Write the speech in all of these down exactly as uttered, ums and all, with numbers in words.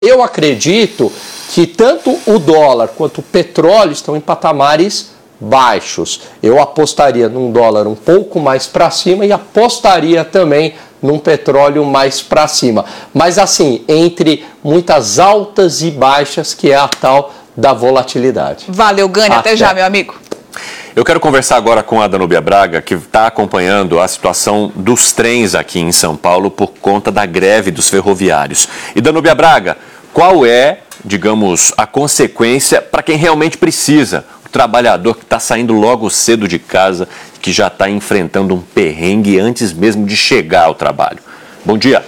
Eu acredito que tanto o dólar quanto o petróleo estão em patamares baixos. Eu apostaria num dólar um pouco mais para cima e apostaria também num petróleo mais para cima. Mas assim, entre muitas altas e baixas, que é a tal da volatilidade. Valeu, Gani. Até, até já, meu amigo. Eu quero conversar agora com a Danúbia Braga, que está acompanhando a situação dos trens aqui em São Paulo por conta da greve dos ferroviários. E Danúbia Braga, qual é, digamos, a consequência para quem realmente precisa? O trabalhador que está saindo logo cedo de casa, que já está enfrentando um perrengue antes mesmo de chegar ao trabalho. Bom dia.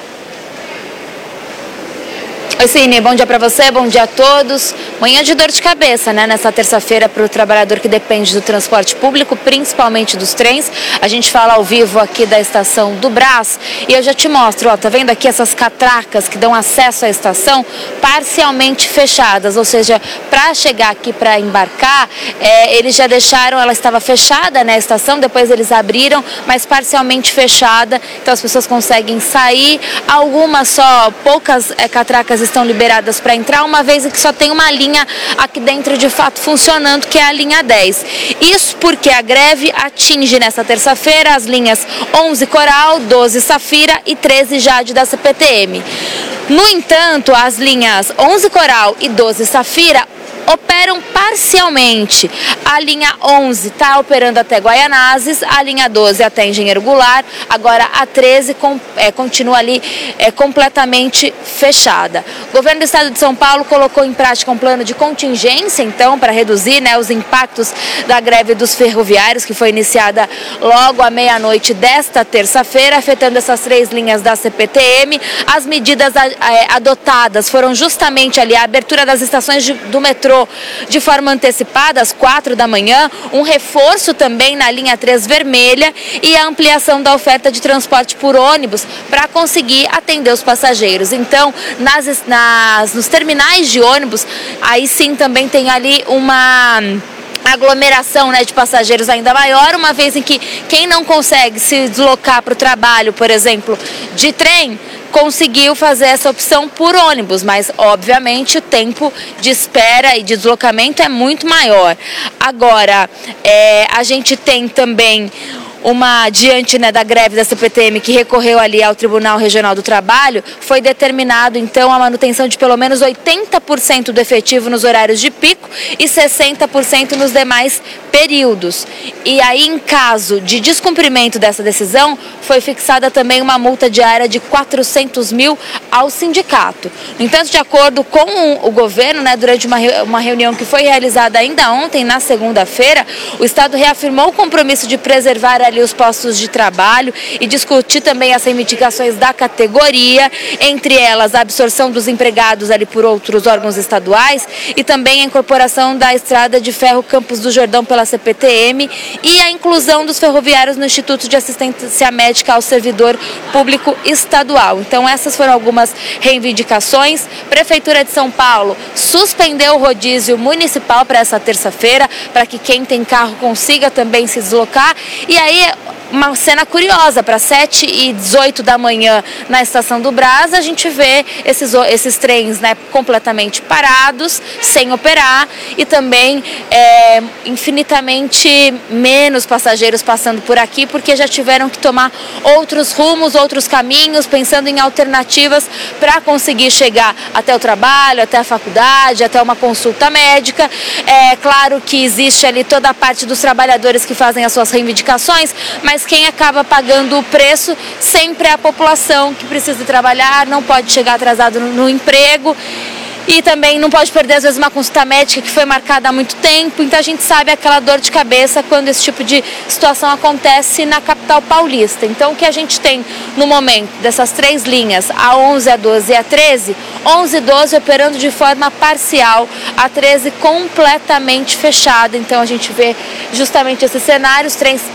Oi, Cine, bom dia para você, bom dia a todos. Manhã de dor de cabeça, né, nessa terça-feira para o trabalhador que depende do transporte público, principalmente dos trens. A gente fala ao vivo aqui da estação do Brás e eu já te mostro, ó, tá vendo aqui essas catracas que dão acesso à estação parcialmente fechadas, ou seja, para chegar aqui para embarcar, é, eles já deixaram, ela estava fechada, né, a estação, depois eles abriram, mas parcialmente fechada, então as pessoas conseguem sair, algumas só, poucas é, catracas estão liberadas para entrar, uma vez que só tem uma linha aqui dentro de fato funcionando, que é a linha dez. Isso porque a greve atinge nesta terça-feira as linhas onze Coral, doze Safira e treze Jade da C P T M. No entanto, as linhas onze Coral e doze Safira operam parcialmente. A linha onze está operando até Guaianazes, a linha doze até Engenheiro Goulart, agora a treze com, é, continua ali é, completamente fechada. O governo do estado de São Paulo colocou em prática um plano de contingência, então, para reduzir, né, os impactos da greve dos ferroviários, que foi iniciada logo à meia-noite desta terça-feira, afetando essas três linhas da C P T M. As medidas é, adotadas foram justamente ali a abertura das estações de, do metrô de forma antecipada, às quatro da manhã, um reforço também na linha três vermelha e a ampliação da oferta de transporte por ônibus para conseguir atender os passageiros. Então, nas, nas, nos terminais de ônibus, aí sim também tem ali uma aglomeração, né, de passageiros ainda maior, uma vez em que quem não consegue se deslocar para o trabalho, por exemplo, de trem, conseguiu fazer essa opção por ônibus, mas obviamente o tempo de espera e de deslocamento é muito maior. Agora, é, a gente tem também uma, diante, né, da greve da C P T M que recorreu ali ao Tribunal Regional do Trabalho, foi determinado então a manutenção de pelo menos oitenta por cento do efetivo nos horários de pico e sessenta por cento nos demais períodos. E aí, em caso de descumprimento dessa decisão, foi fixada também uma multa diária de quatrocentos mil ao sindicato. No entanto, de acordo com o governo, né, durante uma, uma reunião que foi realizada ainda ontem, na segunda-feira, o Estado reafirmou o compromisso de preservar ali os postos de trabalho e discutir também as reivindicações da categoria, entre elas a absorção dos empregados ali por outros órgãos estaduais e também a incorporação da estrada de ferro Campos do Jordão pela C P T M e a inclusão dos ferroviários no Instituto de Assistência Médica ao Servidor Público Estadual. Então essas foram algumas reivindicações. Prefeitura de São Paulo suspendeu o rodízio municipal para essa terça-feira, para que quem tem carro consiga também se deslocar. E aí, uma cena curiosa, para sete e dezoito da manhã na estação do Brás, a gente vê esses, esses trens, né, completamente parados, sem operar, e também é, infinitamente menos passageiros passando por aqui, porque já tiveram que tomar outros rumos, outros caminhos, pensando em alternativas para conseguir chegar até o trabalho, até a faculdade, até uma consulta médica. É claro que existe ali toda a parte dos trabalhadores que fazem as suas reivindicações, mas quem acaba pagando o preço sempre é a população que precisa trabalhar, não pode chegar atrasado no, no emprego. E também não pode perder, às vezes, uma consulta médica que foi marcada há muito tempo. Então a gente sabe aquela dor de cabeça quando esse tipo de situação acontece na capital paulista. Então o que a gente tem no momento dessas três linhas, a onze, a doze e a treze, onze e doze operando de forma parcial, a treze completamente fechada. Então a gente vê justamente esse cenário, os trens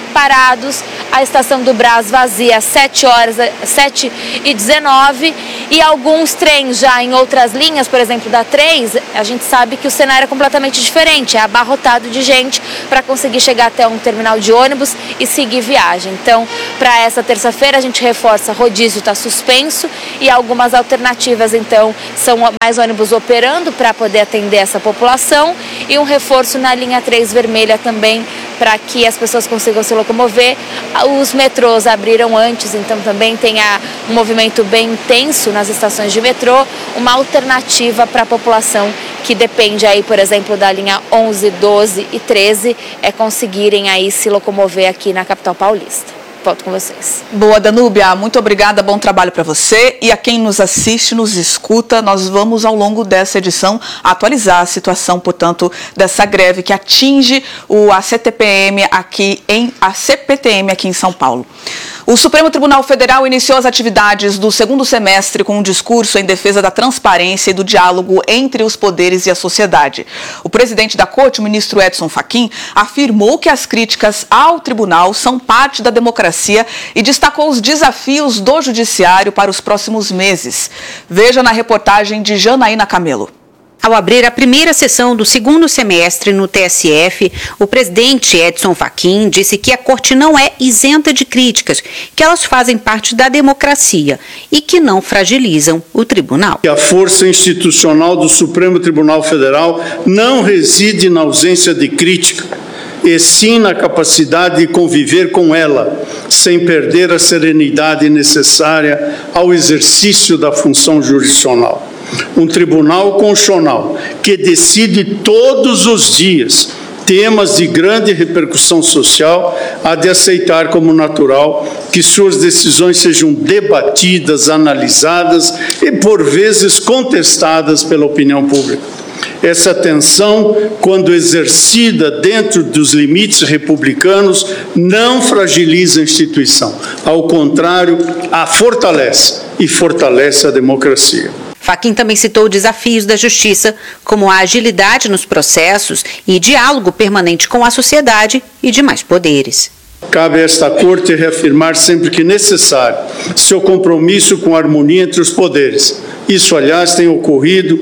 parados, a estação do Brás vazia às sete horas, sete e dezenove, e alguns trens já em outras linhas, por exemplo da três, a gente sabe que o cenário é completamente diferente, é abarrotado de gente para conseguir chegar até um terminal de ônibus e seguir viagem. Então, para essa terça-feira a gente reforça, rodízio está suspenso e algumas alternativas, então, são mais ônibus operando para poder atender essa população e um reforço na linha três vermelha também para que as pessoas consigam se locomover. Os metrôs abriram antes, então também tem a, um movimento bem intenso nas estações de metrô, uma alternativa para a população que depende aí, por exemplo, da linha onze, doze e treze, é conseguirem aí se locomover aqui na capital paulista. Volto com vocês. Boa, Danúbia, muito obrigada, bom trabalho para você e a quem nos assiste, nos escuta. Nós vamos ao longo dessa edição atualizar a situação, portanto, dessa greve que atinge o a C T P M aqui em a C P T M aqui em São Paulo. O Supremo Tribunal Federal iniciou as atividades do segundo semestre com um discurso em defesa da transparência e do diálogo entre os poderes e a sociedade. O presidente da Corte, o ministro Edson Fachin, afirmou que as críticas ao tribunal são parte da democracia e destacou os desafios do judiciário para os próximos meses. Veja na reportagem de Janaína Camelo. Ao abrir a primeira sessão do segundo semestre no T S F, o presidente Edson Fachin disse que a Corte não é isenta de críticas, que elas fazem parte da democracia e que não fragilizam o tribunal. A força institucional do Supremo Tribunal Federal não reside na ausência de crítica, e sim na capacidade de conviver com ela, sem perder a serenidade necessária ao exercício da função jurisdicional. Um tribunal constitucional que decide todos os dias temas de grande repercussão social, há de aceitar como natural que suas decisões sejam debatidas, analisadas e, por vezes, contestadas pela opinião pública. Essa tensão, quando exercida dentro dos limites republicanos, não fragiliza a instituição. Ao contrário, a fortalece e fortalece a democracia. Fachin também citou desafios da justiça, como a agilidade nos processos e diálogo permanente com a sociedade e demais poderes. Cabe a esta Corte reafirmar sempre que necessário seu compromisso com a harmonia entre os poderes. Isso, aliás, tem ocorrido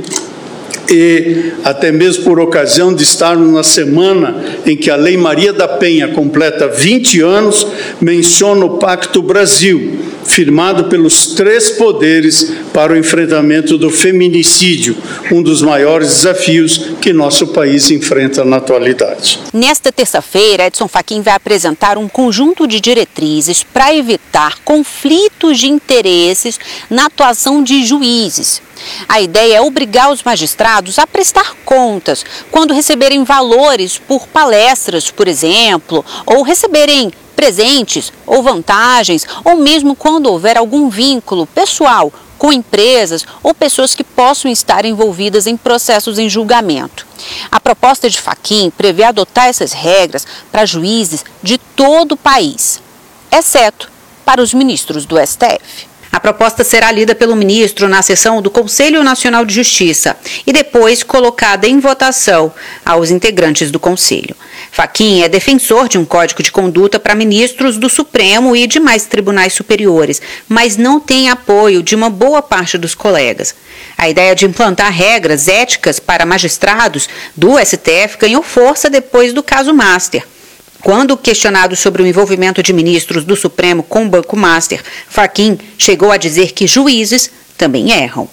e até mesmo por ocasião de estarmos na semana em que a Lei Maria da Penha completa vinte anos, menciona o Pacto Brasil, firmado pelos três poderes para o enfrentamento do feminicídio, um dos maiores desafios que nosso país enfrenta na atualidade. Nesta terça-feira, Edson Fachin vai apresentar um conjunto de diretrizes para evitar conflitos de interesses na atuação de juízes. A ideia é obrigar os magistrados a prestar contas quando receberem valores por palestras, por exemplo, ou receberem presentes ou vantagens, ou mesmo quando houver algum vínculo pessoal com empresas ou pessoas que possam estar envolvidas em processos em julgamento. A proposta de Fachin prevê adotar essas regras para juízes de todo o país, exceto para os ministros do S T F. A proposta será lida pelo ministro na sessão do Conselho Nacional de Justiça e depois colocada em votação aos integrantes do Conselho. Fachin é defensor de um código de conduta para ministros do Supremo e demais tribunais superiores, mas não tem apoio de uma boa parte dos colegas. A ideia de implantar regras éticas para magistrados do S T F ganhou força depois do caso Master. Quando questionado sobre o envolvimento de ministros do Supremo com o Banco Master, Fachin chegou a dizer que juízes também erram.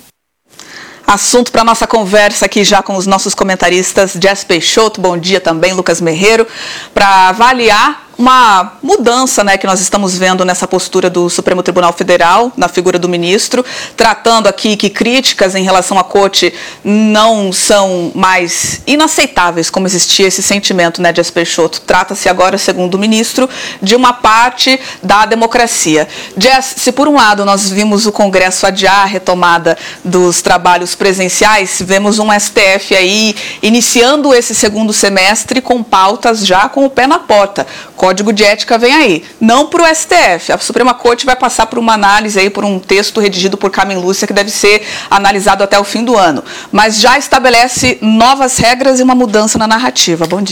Assunto para nossa conversa aqui já com os nossos comentaristas, Jess Peixoto, bom dia também, Lucas Merreiro, para avaliar uma mudança, né, que nós estamos vendo nessa postura do Supremo Tribunal Federal, na figura do ministro, tratando aqui que críticas em relação à Corte não são mais inaceitáveis, como existia esse sentimento, né, Jess Peixoto. Trata-se agora, segundo o ministro, de uma parte da democracia. Jess, se por um lado nós vimos o Congresso adiar a retomada dos trabalhos presenciais, vemos um S T F aí iniciando esse segundo semestre com pautas já com o pé na porta. Código de ética vem aí, não para o S T F. A Suprema Corte vai passar por uma análise aí, por um texto redigido por Carmen Lúcia, que deve ser analisado até o fim do ano. Mas já estabelece novas regras e uma mudança na narrativa. Bom dia.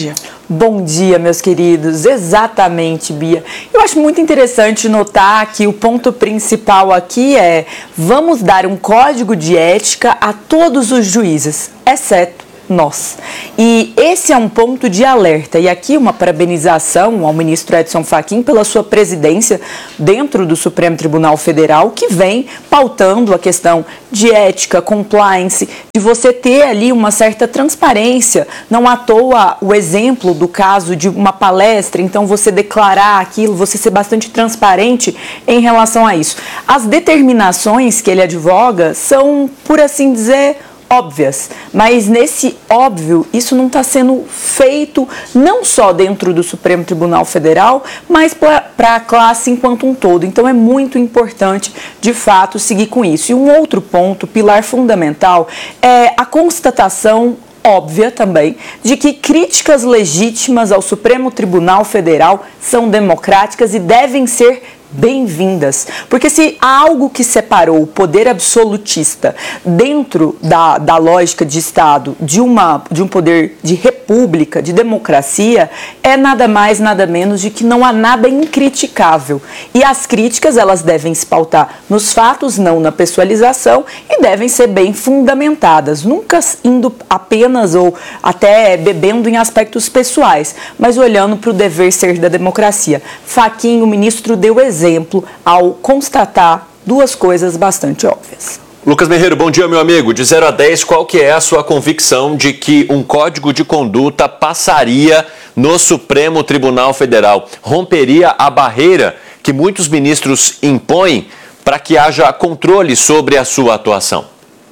Bom dia, meus queridos. Exatamente, Bia. Eu acho muito interessante notar que o ponto principal aqui é: vamos dar um código de ética a todos os juízes, exceto nós. E esse é um ponto de alerta. E aqui uma parabenização ao ministro Edson Fachin pela sua presidência dentro do Supremo Tribunal Federal, que vem pautando a questão de ética, compliance, de você ter ali uma certa transparência. Não à toa o exemplo do caso de uma palestra, então você declarar aquilo, você ser bastante transparente em relação a isso. As determinações que ele advoga são, por assim dizer, óbvias, mas nesse óbvio, isso não está sendo feito não só dentro do Supremo Tribunal Federal, mas para a classe enquanto um todo. Então é muito importante, de fato, seguir com isso. E um outro ponto, pilar fundamental, é a constatação óbvia também de que críticas legítimas ao Supremo Tribunal Federal são democráticas e devem ser bem-vindas, porque se há algo que separou o poder absolutista dentro da, da lógica de Estado de, uma, de um poder de república, de democracia, é nada mais, nada menos de que não há nada incriticável. E as críticas, elas devem se pautar nos fatos, não na pessoalização, e devem ser bem fundamentadas, nunca indo apenas ou até bebendo em aspectos pessoais, mas olhando para o dever ser da democracia. Fachin, o ministro, deu exemplo exemplo ao constatar duas coisas bastante óbvias. Lucas Merreiro, bom dia, meu amigo. De zero a dez, qual que é a sua convicção de que um código de conduta passaria no Supremo Tribunal Federal? Romperia a barreira que muitos ministros impõem para que haja controle sobre a sua atuação?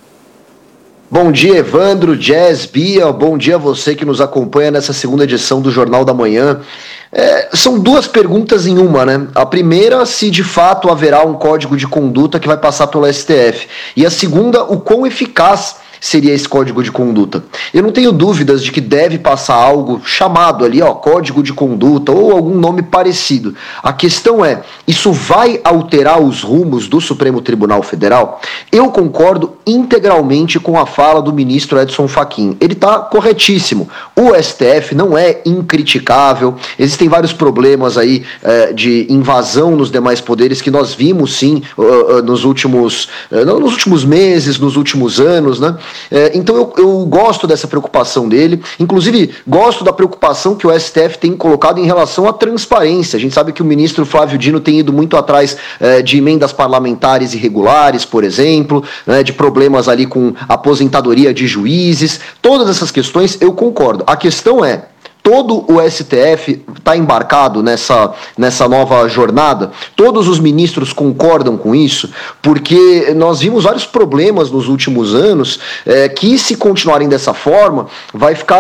Bom dia, Evandro, Jazz, Bia, bom dia a você que nos acompanha nessa segunda edição do Jornal da Manhã. É, são duas perguntas em uma, né? A primeira, se de fato haverá um código de conduta que vai passar pelo S T F. E a segunda, o quão eficaz seria esse código de conduta. Eu não tenho dúvidas de que deve passar algo chamado ali, ó, código de conduta ou algum nome parecido. A questão é, isso vai alterar os rumos do Supremo Tribunal Federal? Eu concordo integralmente com a fala do ministro Edson Fachin. Ele está corretíssimo. O S T F não é incriticável. Existem vários problemas aí é, de invasão nos demais poderes que nós vimos sim uh, uh, nos últimos, uh, nos últimos meses, nos últimos anos, né? É, então eu, eu gosto dessa preocupação dele, inclusive gosto da preocupação que o S T F tem colocado em relação à transparência. A gente sabe que o ministro Flávio Dino tem ido muito atrás é, de emendas parlamentares irregulares, por exemplo, né, de problemas ali com aposentadoria de juízes. Todas essas questões eu concordo. A questão é, todo o S T F está embarcado nessa, nessa nova jornada? Todos os ministros concordam com isso? Porque nós vimos vários problemas nos últimos anos é, que, se continuarem dessa forma, vai ficar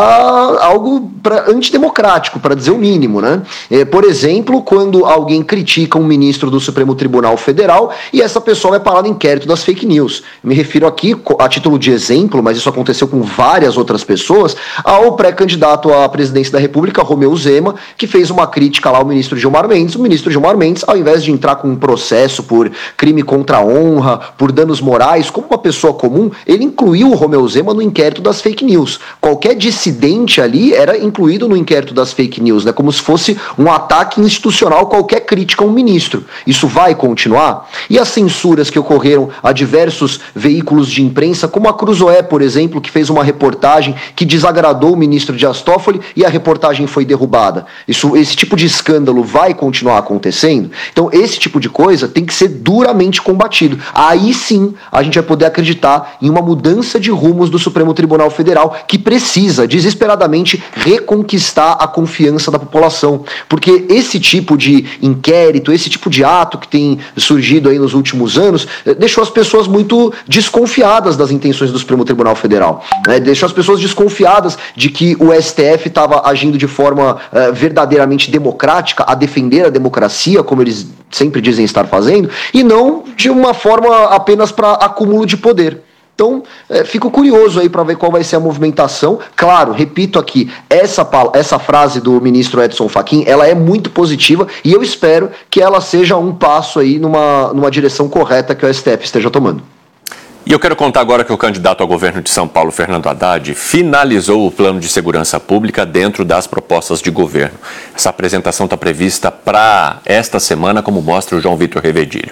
algo pra, antidemocrático, para dizer o mínimo, né? É, por exemplo, quando alguém critica um ministro do Supremo Tribunal Federal e essa pessoa vai parar no inquérito das fake news. Me refiro aqui, a título de exemplo, mas isso aconteceu com várias outras pessoas, ao pré-candidato à presidência da República, Romeu Zema, que fez uma crítica lá ao ministro Gilmar Mendes. O ministro Gilmar Mendes, ao invés de entrar com um processo por crime contra a honra, por danos morais, como uma pessoa comum, ele incluiu o Romeu Zema no inquérito das fake news. Qualquer dissidente ali era incluído no inquérito das fake news, né? Como se fosse um ataque institucional, qualquer crítica a um ministro. Isso vai continuar? E as censuras que ocorreram a diversos veículos de imprensa, como a Cruzoé, por exemplo, que fez uma reportagem que desagradou o ministro Dias Toffoli e a reportagem foi derrubada. Isso, esse tipo de escândalo vai continuar acontecendo? Então esse tipo de coisa tem que ser duramente combatido. Aí sim a gente vai poder acreditar em uma mudança de rumos do Supremo Tribunal Federal, que precisa desesperadamente reconquistar a confiança da população, porque esse tipo de inquérito, esse tipo de ato que tem surgido aí nos últimos anos, deixou as pessoas muito desconfiadas das intenções do Supremo Tribunal Federal, né? Deixou as pessoas desconfiadas de que o S T F estava agindo de forma uh, verdadeiramente democrática, a defender a democracia, como eles sempre dizem estar fazendo, e não de uma forma apenas para acúmulo de poder. Então, é, fico curioso aí para ver qual vai ser a movimentação. Claro, repito aqui, essa, essa frase do ministro Edson Fachin, ela é muito positiva e eu espero que ela seja um passo aí numa, numa direção correta que o S T F esteja tomando. E eu quero contar agora que o candidato ao governo de São Paulo, Fernando Haddad, finalizou o plano de segurança pública dentro das propostas de governo. Essa apresentação está prevista para esta semana, como mostra o João Vitor Revedilho.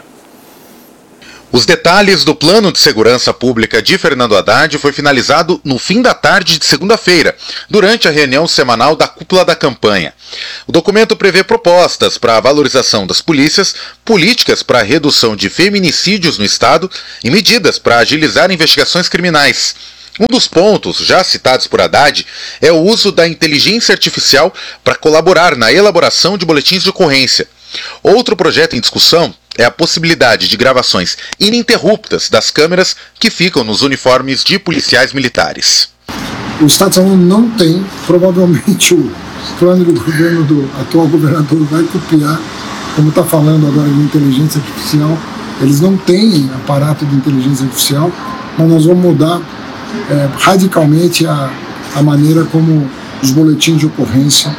Os detalhes do plano de segurança pública de Fernando Haddad foi finalizado no fim da tarde de segunda-feira, durante a reunião semanal da cúpula da campanha. O documento prevê propostas para a valorização das polícias, políticas para a redução de feminicídios no Estado e medidas para agilizar investigações criminais. Um dos pontos já citados por Haddad é o uso da inteligência artificial para colaborar na elaboração de boletins de ocorrência. Outro projeto em discussão é a possibilidade de gravações ininterruptas das câmeras que ficam nos uniformes de policiais militares. O Estado de São Paulo não tem, provavelmente o plano do governo do atual governador vai copiar, como está falando agora de inteligência artificial. Eles não têm aparato de inteligência artificial, mas nós vamos mudar é, radicalmente a, a maneira como os boletins de ocorrência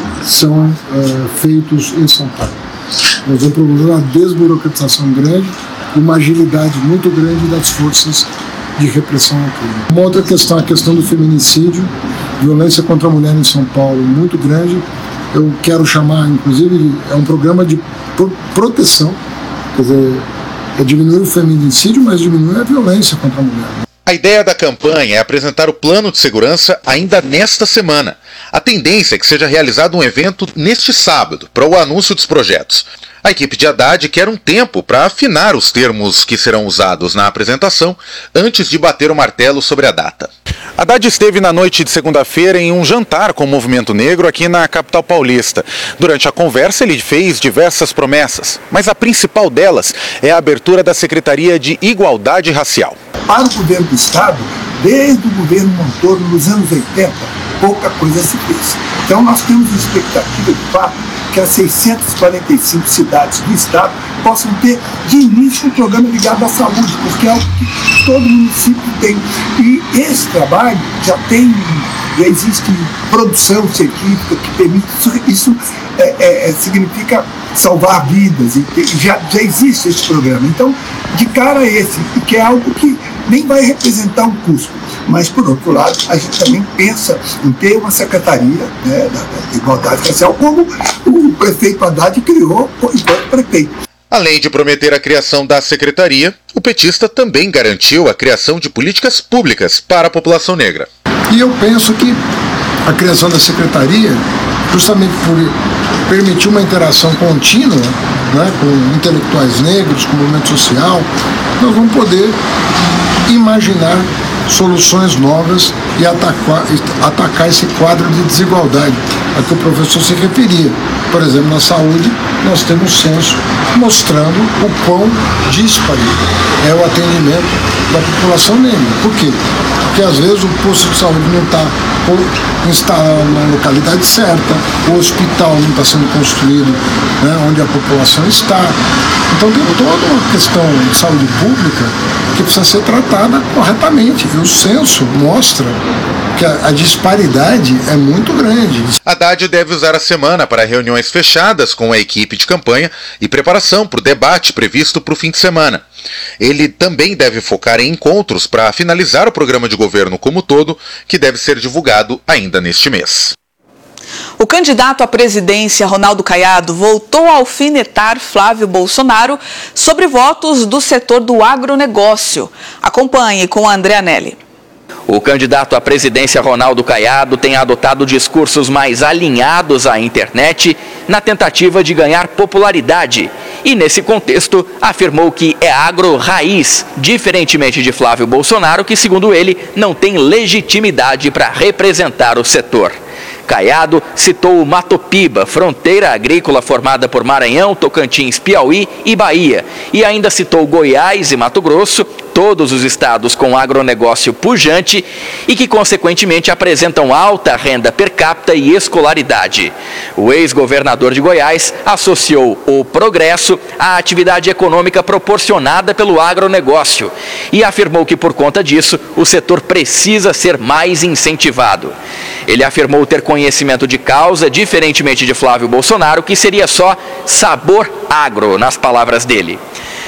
são é, feitos em São Paulo. Nós vamos promover uma desburocratização grande e uma agilidade muito grande das forças de repressão ao crime. Uma outra questão, a questão do feminicídio, violência contra a mulher em São Paulo, muito grande. Eu quero chamar, inclusive, é um programa de pro proteção, quer dizer, é diminuir o feminicídio, mas diminuir a violência contra a mulher. A ideia da campanha é apresentar o plano de segurança ainda nesta semana. A tendência é que seja realizado um evento neste sábado para o anúncio dos projetos. A equipe de Haddad quer um tempo para afinar os termos que serão usados na apresentação antes de bater o martelo sobre a data. Haddad esteve na noite de segunda-feira em um jantar com o movimento negro aqui na capital paulista. Durante a conversa ele fez diversas promessas, mas a principal delas é a abertura da Secretaria de Igualdade Racial. Para o governo do Estado, desde o governo Montoro, nos anos oitenta, pouca coisa se fez. Então nós temos a expectativa de fato que as seiscentas e quarenta e cinco cidades do Estado possam ter de início um programa ligado à saúde, porque é algo que todo município tem. E esse trabalho já tem, já existe produção científica que permite, isso, isso é, é, significa salvar vidas, e já, já existe esse programa. Então, de cara a esse, que é algo que nem vai representar um custo. Mas, por outro lado, a gente também pensa em ter uma secretaria, né, da, da Igualdade Racial, como o prefeito Haddad criou enquanto prefeito. Além de prometer a criação da secretaria, o petista também garantiu a criação de políticas públicas para a população negra. E eu penso que a criação da secretaria, justamente por permitir uma interação contínua, né, com intelectuais negros, com o movimento social, nós vamos poder imaginar soluções novas e atacar, atacar esse quadro de desigualdade a que o professor se referia. Por exemplo, na saúde, nós temos um censo mostrando o quão díspare é o atendimento da população negra. Por quê? Porque às vezes o posto de saúde não está instalado na localidade certa, o hospital não está sendo construído, né, onde a população está. Então tem toda uma questão de saúde pública que precisa ser tratada corretamente. E o censo mostra que a, a disparidade é muito grande. Haddad deve usar a semana para reuniões fechadas com a equipe de campanha e preparação para o debate previsto para o fim de semana. Ele também deve focar em encontros para finalizar o programa de governo como todo, que deve ser divulgado ainda neste mês. O candidato à presidência, Ronaldo Caiado, voltou a alfinetar Flávio Bolsonaro sobre votos do setor do agronegócio. Acompanhe com a Andrea Nelli. O candidato à presidência, Ronaldo Caiado, tem adotado discursos mais alinhados à internet na tentativa de ganhar popularidade. E, nesse contexto, afirmou que é agro-raiz, diferentemente de Flávio Bolsonaro, que, segundo ele, não tem legitimidade para representar o setor. Caiado citou o Mato Piba, fronteira agrícola formada por Maranhão, Tocantins, Piauí e Bahia, e ainda citou Goiás e Mato Grosso, todos os estados com agronegócio pujante e que, consequentemente, apresentam alta renda per capita e escolaridade. O ex-governador de Goiás associou o progresso à atividade econômica proporcionada pelo agronegócio e afirmou que, por conta disso, o setor precisa ser mais incentivado. Ele afirmou ter conhecimento de causa, diferentemente de Flávio Bolsonaro, que seria só sabor agro, nas palavras dele.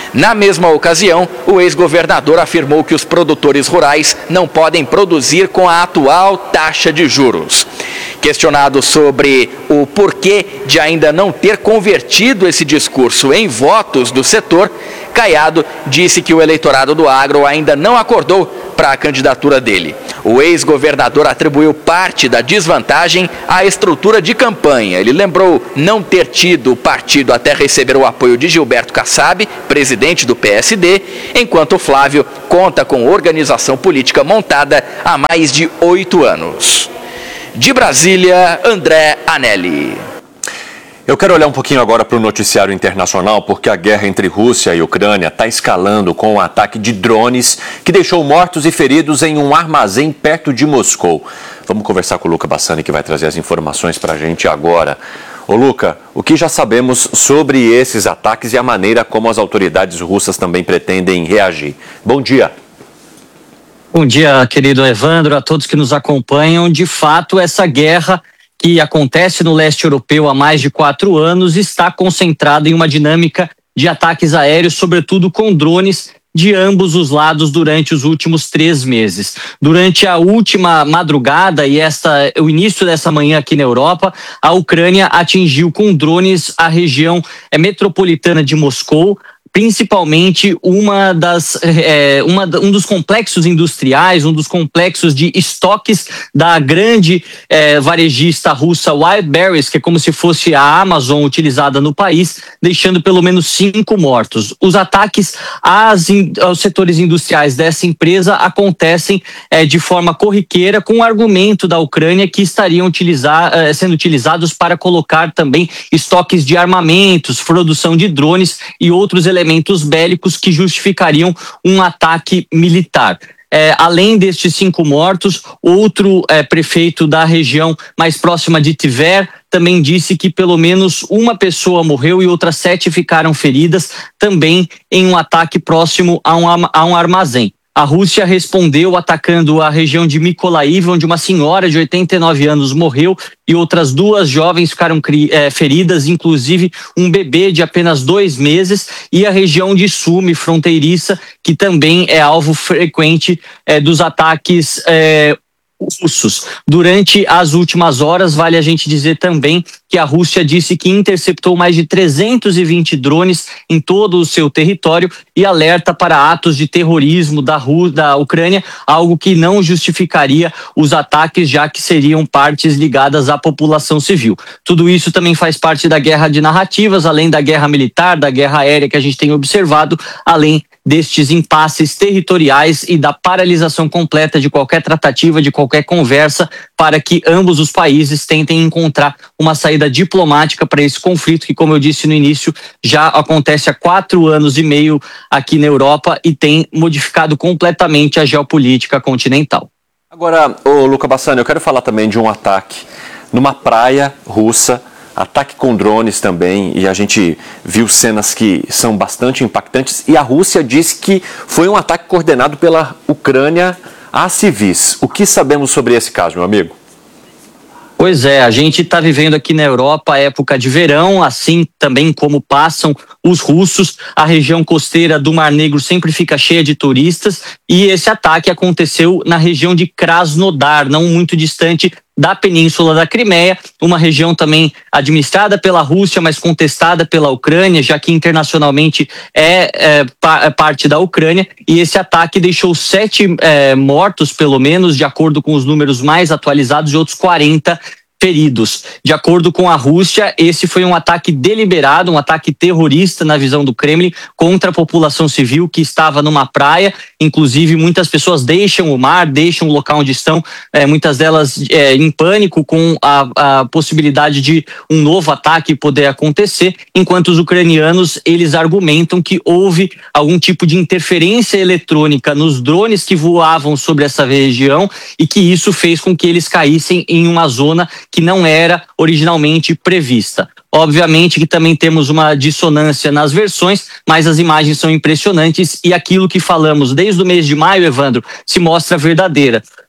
Na mesma ocasião, o ex-governador afirmou que os produtores rurais não podem produzir com a atual taxa de juros. Questionado sobre o porquê de ainda não ter convertido esse discurso em votos do setor, Caiado disse que o eleitorado do agro ainda não acordou para a candidatura dele. O ex-governador atribuiu parte da desvantagem à estrutura de campanha. Ele lembrou não ter tido o partido até receber o apoio de Gilberto Kassab, presidente do P S D, enquanto Flávio conta com organização política montada há mais de oito anos. De Brasília, André Anelli. Eu quero olhar um pouquinho agora para o noticiário internacional, porque a guerra entre Rússia e Ucrânia está escalando com um ataque de drones que deixou mortos e feridos em um armazém perto de Moscou. Vamos conversar com o Luca Bassani, que vai trazer as informações para a gente agora. Ô Luca, o que já sabemos sobre esses ataques e a maneira como as autoridades russas também pretendem reagir? Bom dia. Bom dia, querido Evandro, a todos que nos acompanham. De fato, essa guerra que acontece no leste europeu há mais de quatro anos está concentrada em uma dinâmica de ataques aéreos, sobretudo com drones de ambos os lados durante os últimos três meses. Durante a última madrugada e esta, o início dessa manhã aqui na Europa, a Ucrânia atingiu com drones a região é, metropolitana de Moscou, principalmente uma das, é, uma, um dos complexos industriais, um dos complexos de estoques da grande é, varejista russa Wildberries, que é como se fosse a Amazon utilizada no país, deixando pelo menos cinco mortos. Os ataques às, aos setores industriais dessa empresa acontecem é, de forma corriqueira, com o argumento da Ucrânia que estariam utilizar, é, sendo utilizados para colocar também estoques de armamentos, produção de drones e outros elementos elementos bélicos que justificariam um ataque militar. É, além destes cinco mortos, outro é, prefeito da região mais próxima de Tver também disse que pelo menos uma pessoa morreu e outras sete ficaram feridas, também em um ataque próximo a um, a um armazém. A Rússia respondeu atacando a região de Mykolaiv, onde uma senhora de oitenta e nove anos morreu e outras duas jovens ficaram é, feridas, inclusive um bebê de apenas dois meses, e a região de Sumi, fronteiriça, que também é alvo frequente é, dos ataques é, russos. Durante as últimas horas, vale a gente dizer também que a Rússia disse que interceptou mais de trezentos e vinte drones em todo o seu território e alerta para atos de terrorismo da, Rú- da Ucrânia, algo que não justificaria os ataques, já que seriam partes ligadas à população civil. Tudo isso também faz parte da guerra de narrativas, além da guerra militar, da guerra aérea que a gente tem observado, além destes impasses territoriais e da paralisação completa de qualquer tratativa, de qualquer conversa, para que ambos os países tentem encontrar uma saída diplomática para esse conflito que, como eu disse no início, já acontece há quatro anos e meio aqui na Europa e tem modificado completamente a geopolítica continental. Agora, ô Luca Bassani, eu quero falar também de um ataque numa praia russa, ataque com drones também, e a gente viu cenas que são bastante impactantes, e a Rússia disse que foi um ataque coordenado pela Ucrânia a civis. O que sabemos sobre esse caso, meu amigo? Pois é, a gente está vivendo aqui na Europa a época de verão, assim também como passam os russos. A região costeira do Mar Negro sempre fica cheia de turistas e esse ataque aconteceu na região de Krasnodar, não muito distante da Península da Crimeia, uma região também administrada pela Rússia, mas contestada pela Ucrânia, já que internacionalmente é, é, pa, parte da Ucrânia, e esse ataque deixou sete é, mortos, pelo menos, de acordo com os números mais atualizados, e outros quarenta feridos. De acordo com a Rússia, esse foi um ataque deliberado, um ataque terrorista na visão do Kremlin contra a população civil que estava numa praia. Inclusive, muitas pessoas deixam o mar, deixam o local onde estão, é, muitas delas é, em pânico com a, a possibilidade de um novo ataque poder acontecer, enquanto os ucranianos, eles argumentam que houve algum tipo de interferência eletrônica nos drones que voavam sobre essa região e que isso fez com que eles caíssem em uma zona que não era originalmente prevista. Obviamente que também temos uma dissonância nas versões, mas as imagens são impressionantes e aquilo que falamos desde o mês de maio, Evandro, se mostra verdadeira.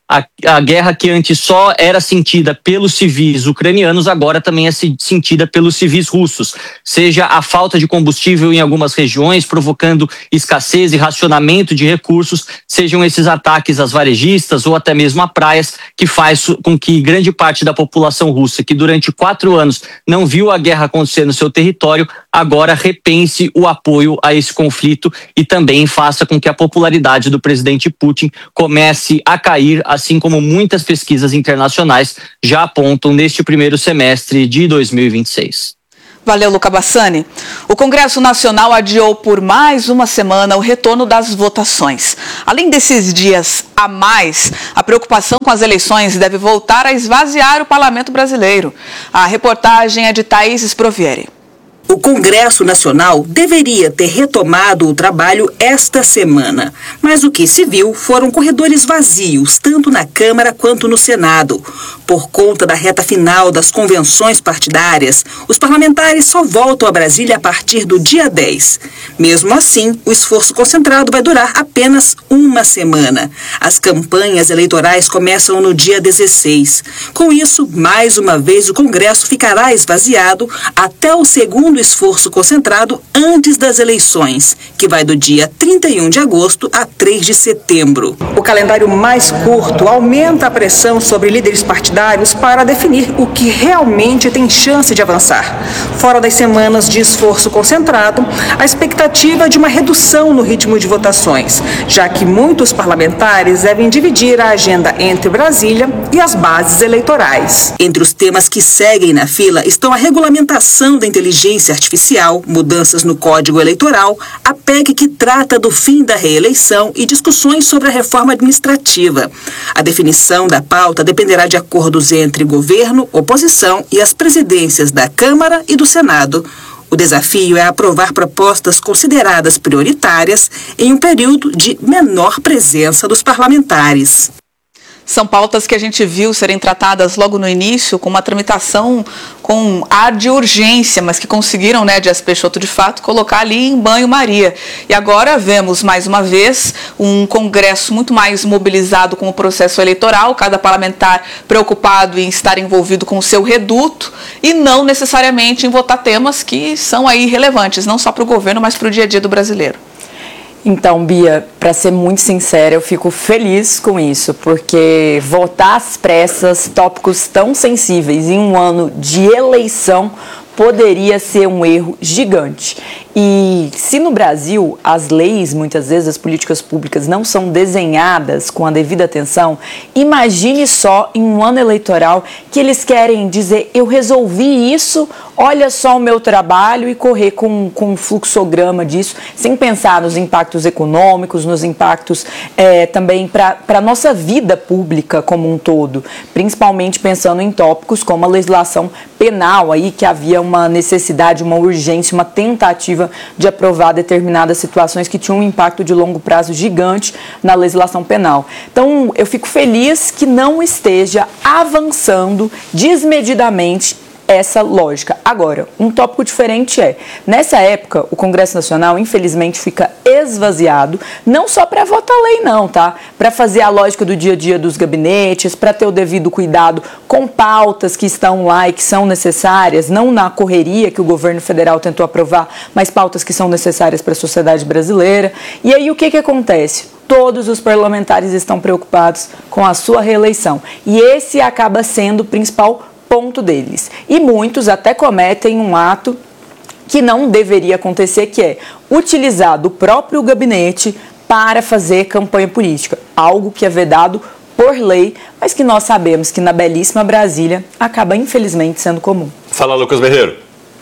A, a guerra que antes só era sentida pelos civis ucranianos, agora também é sentida pelos civis russos. Seja a falta de combustível em algumas regiões, provocando escassez e racionamento de recursos, sejam esses ataques às varejistas ou até mesmo a praias, que faz com que grande parte da população russa, que durante quatro anos não viu a guerra acontecer no seu território, agora repense o apoio a esse conflito e também faça com que a popularidade do presidente Putin comece a cair, assim como muitas pesquisas internacionais já apontam neste primeiro semestre de dois mil e vinte e seis. Valeu, Luca Bassani. O Congresso Nacional adiou por mais uma semana o retorno das votações. Além desses dias a mais, a preocupação com as eleições deve voltar a esvaziar o parlamento brasileiro. A reportagem é de Thaís Sprovieri. O Congresso Nacional deveria ter retomado o trabalho esta semana, mas o que se viu foram corredores vazios, tanto na Câmara quanto no Senado. Por conta da reta final das convenções partidárias, os parlamentares só voltam a Brasília a partir do dia dez. Mesmo assim, o esforço concentrado vai durar apenas uma semana. As campanhas eleitorais começam no dia dezesseis. Com isso, mais uma vez o Congresso ficará esvaziado até o segundo esforço concentrado antes das eleições, que vai do dia trinta e um de agosto a três de setembro. O calendário mais curto aumenta a pressão sobre líderes partidários para definir o que realmente tem chance de avançar. Fora das semanas de esforço concentrado, a expectativa é de uma redução no ritmo de votações, já que muitos parlamentares devem dividir a agenda entre Brasília e as bases eleitorais. Entre os temas que seguem na fila estão a regulamentação da inteligência artificial, mudanças no Código Eleitoral, a P E C que trata do fim da reeleição e discussões sobre a reforma administrativa. A definição da pauta dependerá de acordos entre governo, oposição e as presidências da Câmara e do Senado. O desafio é aprovar propostas consideradas prioritárias em um período de menor presença dos parlamentares. São pautas que a gente viu serem tratadas logo no início com uma tramitação com ar de urgência, mas que conseguiram, né, Jess Peixoto, de fato, colocar ali em banho-maria. E agora vemos, mais uma vez, um Congresso muito mais mobilizado com o processo eleitoral, cada parlamentar preocupado em estar envolvido com o seu reduto e não necessariamente em votar temas que são aí relevantes, não só para o governo, mas para o dia a dia do brasileiro. Então, Bia, para ser muito sincera, eu fico feliz com isso, porque votar às pressas tópicos tão sensíveis em um ano de eleição poderia ser um erro gigante. E se no Brasil as leis, muitas vezes as políticas públicas não são desenhadas com a devida atenção, imagine só em um ano eleitoral que eles querem dizer, eu resolvi isso, olha só o meu trabalho, e correr com, com um fluxograma disso, sem pensar nos impactos econômicos, nos impactos é, também para a nossa vida pública como um todo, principalmente pensando em tópicos como a legislação penal, aí que havia uma necessidade, uma urgência, uma tentativa de aprovar determinadas situações que tinham um impacto de longo prazo gigante na legislação penal. Então, eu fico feliz que não esteja avançando desmedidamente essa lógica. Agora, um tópico diferente é, nessa época, o Congresso Nacional, infelizmente, fica esvaziado, não só para votar lei, não, tá? Para fazer a lógica do dia a dia dos gabinetes, para ter o devido cuidado com pautas que estão lá e que são necessárias, não na correria que o governo federal tentou aprovar, mas pautas que são necessárias para a sociedade brasileira. E aí, o que que acontece? Todos os parlamentares estão preocupados com a sua reeleição. E esse acaba sendo o principal ponto deles. E muitos até cometem um ato que não deveria acontecer, que é utilizar do próprio gabinete para fazer campanha política. Algo que é vedado por lei, mas que nós sabemos que na belíssima Brasília acaba infelizmente sendo comum. Fala, Lucas Berreiro.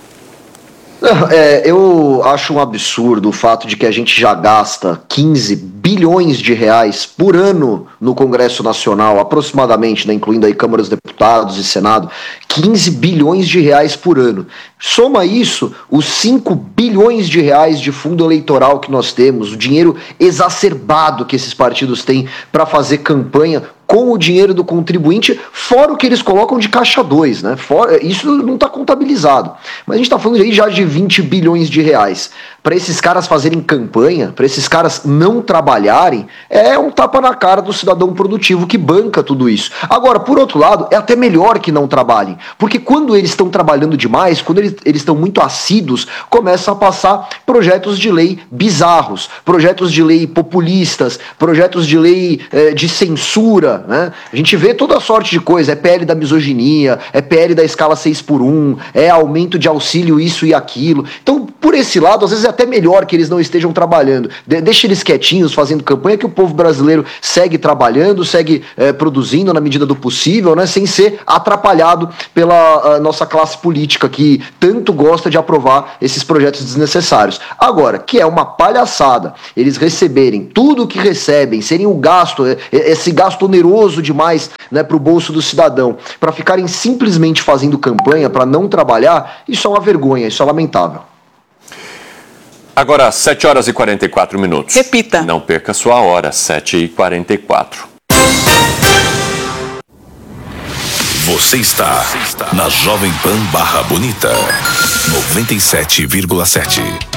É, eu acho um absurdo o fato de que a gente já gasta quinze bilhões de reais por ano no Congresso Nacional, aproximadamente, né, incluindo aí Câmara dos Deputados e Senado, quinze bilhões de reais por ano. Soma isso, os cinco bilhões de reais de fundo eleitoral que nós temos, o dinheiro exacerbado que esses partidos têm para fazer campanha com o dinheiro do contribuinte, fora o que eles colocam de caixa dois, né? Fora, isso não está contabilizado. Mas a gente está falando aí já de vinte bilhões de reais. Para esses caras fazerem campanha, para esses caras não trabalharem, é um tapa na cara do cidadão produtivo que banca tudo isso. Agora, por outro lado, é até melhor que não trabalhem, porque quando eles estão trabalhando demais, quando eles eles estão muito assíduos, começam a passar projetos de lei bizarros, projetos de lei populistas, projetos de lei eh, de censura, né? A gente vê toda sorte de coisa, é P L da misoginia, é P L da escala seis por um, é aumento de auxílio isso e aquilo. Então, por esse lado, às vezes é até melhor que eles não estejam trabalhando. De- deixa eles quietinhos, fazendo campanha, que o povo brasileiro segue trabalhando, segue eh, produzindo na medida do possível, né? Sem ser atrapalhado pela nossa classe política, que tanto gosta de aprovar esses projetos desnecessários. Agora, que é uma palhaçada eles receberem tudo o que recebem, serem o gasto, esse gasto oneroso demais, né, para o bolso do cidadão, para ficarem simplesmente fazendo campanha, para não trabalhar, isso é uma vergonha, isso é lamentável. Agora, sete horas e quarenta e quatro minutos. Repita. Não perca sua hora, sete e quarenta e quatro. Você está na Jovem Pan Barra Bonita, noventa e sete vírgula sete.